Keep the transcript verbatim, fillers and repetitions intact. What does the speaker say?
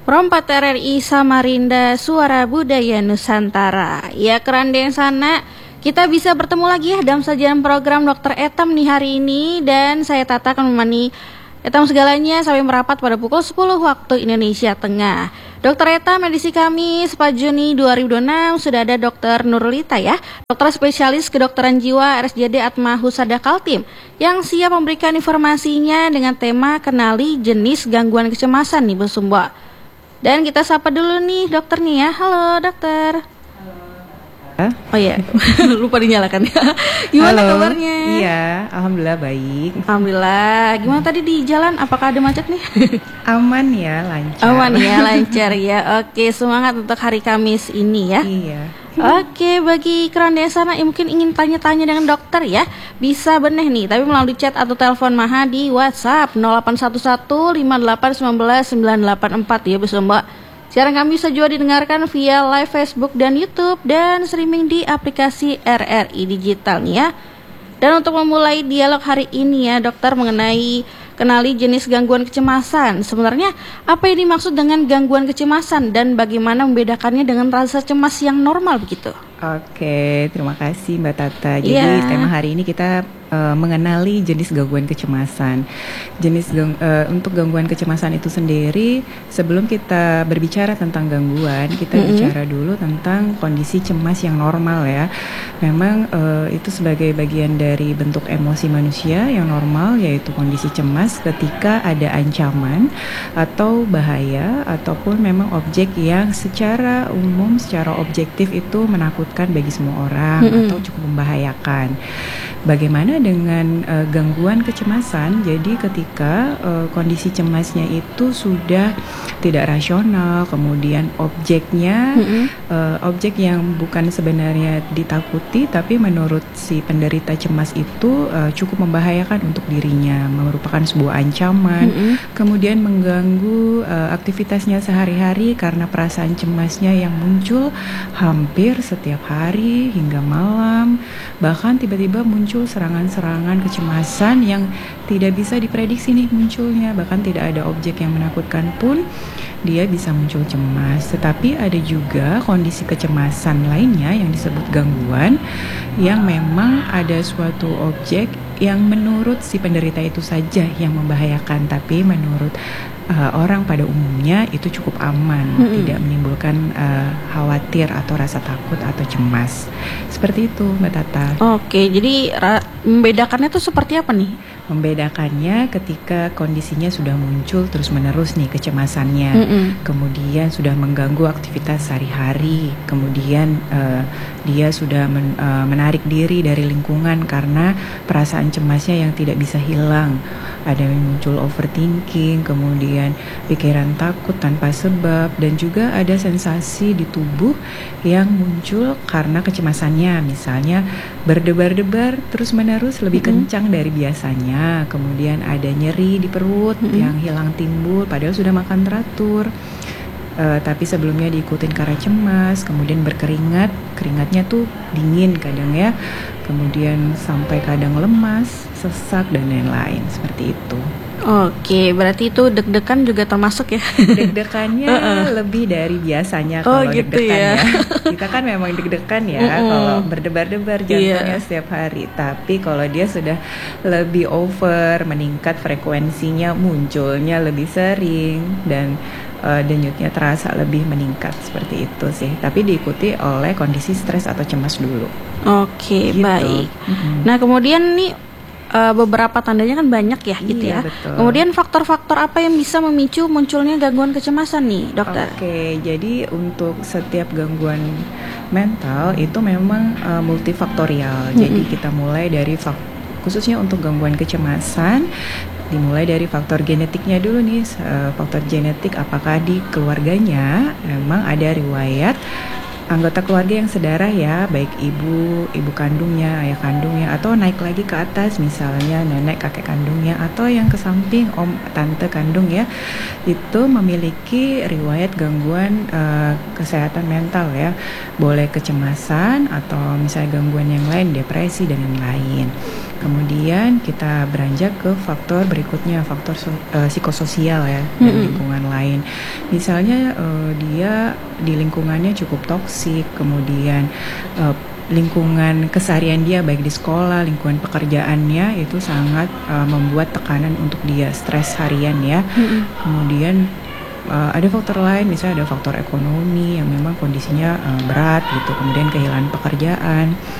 Perompat R R I Samarinda, Suara Budaya Nusantara. Ya, keren deh sana. Kita bisa bertemu lagi ya dalam sajian program Dokter Etam nih hari ini. Dan saya Tata akan menemani Etam segalanya sampai merapat pada pukul sepuluh waktu Indonesia Tengah. Dokter Etam edisi Kamis empat Juni dua ribu dua puluh enam sudah ada Dokter Nurlita ya, dokter spesialis kedokteran jiwa R S J D Atma Husada Kaltim, yang siap memberikan informasinya dengan tema kenali jenis gangguan kecemasan nih Bu Sumba. Dan kita sapa dulu nih dokternya ya. Halo dokter. Oh iya, lupa dinyalakan ya. Gimana Halo, kabarnya? Iya, alhamdulillah baik. Alhamdulillah. Gimana tadi di jalan? Apakah ada macet nih? Aman ya, lancar. Aman ya, lancar ya. Oke, semangat untuk hari Kamis ini ya. Iya. Oke, bagi keran desa yang mungkin ingin tanya-tanya dengan dokter ya, bisa benih nih, tapi melalui chat atau telepon Maha di WhatsApp nol delapan satu satu lima delapan satu sembilan sembilan delapan empat ya Bu Mbak. Siaran kami bisa juga didengarkan via live Facebook dan YouTube dan streaming di aplikasi R R I Digital nih ya. Dan untuk memulai dialog hari ini ya dokter mengenai kenali jenis gangguan kecemasan. Sebenarnya apa yang dimaksud dengan gangguan kecemasan dan bagaimana membedakannya dengan rasa cemas yang normal begitu? Oke, terima kasih Mbak Tata. Jadi yeah. tema hari ini kita uh, mengenali jenis gangguan kecemasan. Jenis gang, uh, untuk gangguan kecemasan itu sendiri, sebelum kita berbicara tentang gangguan, kita mm-hmm. bicara dulu tentang kondisi cemas yang normal ya. Memang uh, itu sebagai bagian dari bentuk emosi manusia yang normal, yaitu kondisi cemas ketika ada ancaman atau bahaya ataupun memang objek yang secara umum, secara objektif itu menakutkan bagi semua orang mm-hmm. atau cukup membahayakan. Bagaimana dengan uh, gangguan kecemasan? Jadi ketika uh, kondisi cemasnya itu sudah tidak rasional, kemudian objeknya mm-hmm. uh, objek yang bukan sebenarnya ditakuti, tapi menurut si penderita cemas itu uh, cukup membahayakan untuk dirinya, merupakan sebuah ancaman, mm-hmm. kemudian mengganggu uh, aktivitasnya sehari-hari karena perasaan cemasnya yang muncul hampir setiap hari hingga malam, bahkan tiba-tiba muncul serangan-serangan kecemasan yang tidak bisa diprediksi nih munculnya, bahkan tidak ada objek yang menakutkan pun dia bisa muncul cemas. Tetapi ada juga kondisi kecemasan lainnya yang disebut gangguan, yang memang ada suatu objek yang menurut si penderita itu saja yang membahayakan, tapi menurut uh, orang pada umumnya itu cukup aman, mm-hmm. tidak menimbulkan uh, khawatir atau rasa takut atau cemas. Seperti itu Mbak Tata. Oke, jadi ra- membedakannya itu seperti apa nih? Membedakannya ketika kondisinya sudah muncul terus-menerus nih kecemasannya, mm-hmm. kemudian sudah mengganggu aktivitas sehari-hari, kemudian uh, dia sudah men, uh, menarik diri dari lingkungan karena perasaan cemasnya yang tidak bisa hilang. Ada yang muncul overthinking, kemudian pikiran takut tanpa sebab, dan juga ada sensasi di tubuh yang muncul karena kecemasannya, misalnya berdebar-debar terus-menerus lebih mm-hmm. kencang dari biasanya, kemudian ada nyeri di perut mm-hmm. yang hilang timbul padahal sudah makan teratur. Uh, tapi sebelumnya diikutin karena cemas, kemudian berkeringat, keringatnya tuh dingin kadang ya, kemudian sampai kadang lemas, sesak dan lain-lain seperti itu. Oke, berarti itu deg-degan juga termasuk ya? Deg-degannya uh-uh. lebih dari biasanya kalau oh, gitu deg-degan ya. ya. Kita kan memang deg-degan ya uh-uh. kalau berdebar-debar jantungnya yeah. setiap hari. Tapi kalau dia sudah lebih over, meningkat frekuensinya, munculnya lebih sering dan Uh, denyutnya terasa lebih meningkat, seperti itu sih. Tapi diikuti oleh kondisi stres atau cemas dulu. Oke, gitu. Baik. Mm-hmm. Nah kemudian nih uh, beberapa tandanya kan banyak ya, gitu iya, ya. Betul. Kemudian faktor-faktor apa yang bisa memicu munculnya gangguan kecemasan nih, dokter? Oke, jadi untuk setiap gangguan mental itu memang uh, multifaktorial. Mm-hmm. Jadi kita mulai dari fak- khususnya untuk gangguan kecemasan, dimulai dari faktor genetiknya dulu nih. Uh, faktor genetik, apakah di keluarganya memang ada riwayat anggota keluarga yang sedarah ya, baik ibu, ibu kandungnya, ayah kandungnya, atau naik lagi ke atas misalnya nenek, kakek kandungnya, atau yang ke samping om, tante kandung ya, itu memiliki riwayat gangguan uh, kesehatan mental ya, boleh kecemasan atau misalnya gangguan yang lain, depresi dan yang lain. Kemudian kita beranjak ke faktor berikutnya, faktor so, uh, psikososial ya, dan Mm-mm. lingkungan lain. Misalnya uh, dia di lingkungannya cukup toksik, kemudian uh, lingkungan keseharian dia baik di sekolah, lingkungan pekerjaannya itu sangat uh, membuat tekanan untuk dia, stres harian ya. Mm-mm. Kemudian uh, ada faktor lain, misalnya ada faktor ekonomi yang memang kondisinya uh, berat gitu, kemudian kehilangan pekerjaan,